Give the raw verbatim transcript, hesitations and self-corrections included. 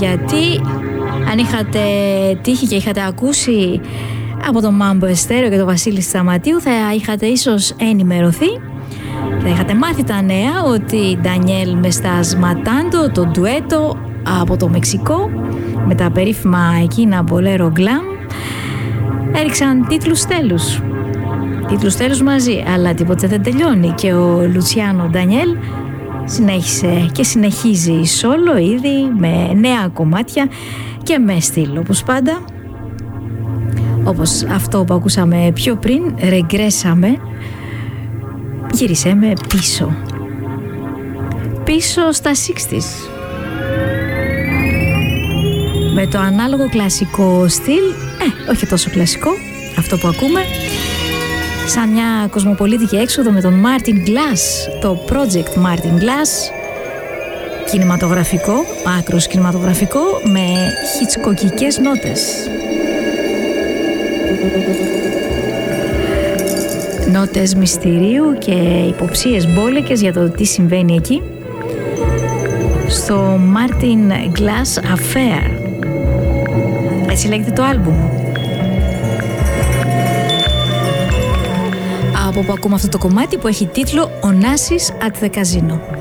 γιατί αν είχατε τύχει και είχατε ακούσει από τον Μάμπο Εστέριο και τον Βασίλη Σταματίου, θα είχατε ίσως ενημερωθεί, θα είχατε μάθει τα νέα ότι η Ντανιέλ Μεστάζ Ματάντο, το ντουέτο από το Μεξικό με τα περίφημα εκείνα μπολέρο γκλάμ, έριξαν τίτλους τέλους. Τίτλους τέλους μαζί, αλλά τίποτε δεν τελειώνει και ο Λουτσιάνο Ντανιέλ συνέχισε και συνεχίζει σόλο ήδη με νέα κομμάτια και με στυλ, όπως πάντα. Όπως αυτό που ακούσαμε πιο πριν, ρεγκρέσαμε, γύρισέμε πίσω. Πίσω στα εξήντα. Με το ανάλογο κλασικό στυλ, ε, όχι τόσο κλασικό, αυτό που ακούμε, σαν μια κοσμοπολίτικη έξοδο με τον Martin Glass, το project Martin Glass, κινηματογραφικό, άκρος κινηματογραφικό, με χιτσκοκικές νότες. Νότες μυστηρίου και υποψίες μπόλικες για το τι συμβαίνει εκεί, στο Martin Glass Affair. Έτσι λέγεται το άλμπουμ. Από που ακούμε αυτό το κομμάτι που έχει τίτλο «Onassis at the Casino».